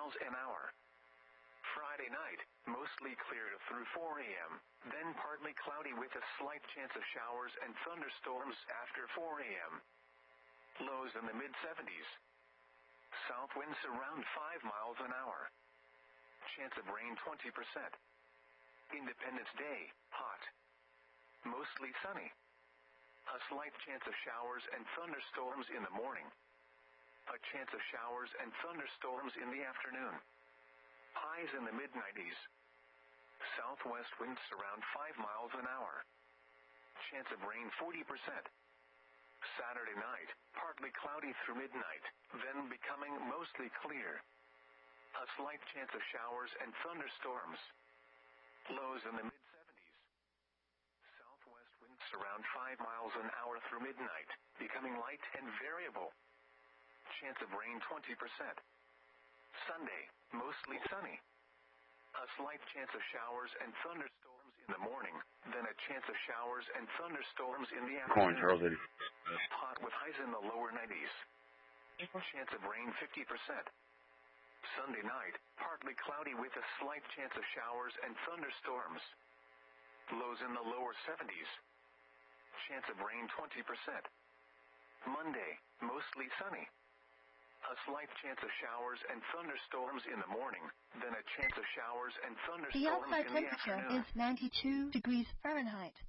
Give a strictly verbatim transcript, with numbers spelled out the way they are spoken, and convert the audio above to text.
miles an hour. Friday night, mostly clear through four a.m., then partly cloudy with a slight chance of showers and thunderstorms after four a.m. Lows in the mid seventies. South winds around five miles an hour. Chance of rain twenty percent. Independence Day, hot. Mostly sunny. A slight chance of showers and thunderstorms in the morning. A chance of showers and thunderstorms in the afternoon. Highs in the mid nineties. Southwest winds around five miles an hour. Chance of rain forty percent. Saturday night, partly cloudy through midnight, then becoming mostly clear. A slight chance of showers and thunderstorms. Lows in the mid seventies. Southwest winds around five miles an hour through midnight, becoming light and variable. Chance of rain twenty percent. Sunday, mostly sunny. A slight chance of showers and thunderstorms in the morning, then a chance of showers and thunderstorms in the afternoon. Hot with highs in the lower nineties. Chance of rain fifty percent. Sunday night, partly cloudy with a slight chance of showers and thunderstorms. Lows in the lower seventies. Chance of rain twenty percent. Monday, mostly sunny. A slight chance of showers and thunderstorms in the morning, then a chance of showers and thunderstorms The outside in the temperature afternoon. is ninety-two degrees Fahrenheit.